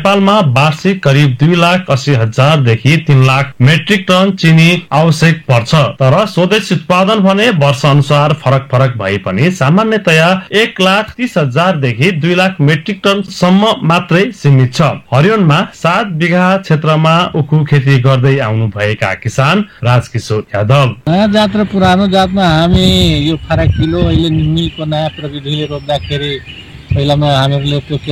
नेपालमा वार्षिक करिब 2,80,000 देखि 3 लाख मेट्रिक टन चिनी आवश्यक पर्छ। तर स्वदेशी उत्पादन भने वर्ष अनुसार फरक भए पनि सामान्यतया 1,30,000 देखि 2 लाख मेट्रिक टन सम्म मात्रै सीमित छ। हरियोनमा 7 बिघा क्षेत्रमा उखु खेती गर्दै आउनु भएका किसान राजकिशोर यादव, नयाँ जात र पुरानो जातमा हामी यो फरक किलो अहिले मिलको नयाँ प्रविधिले रोप्दाखेरि पहिलामा हामीहरूले त्यो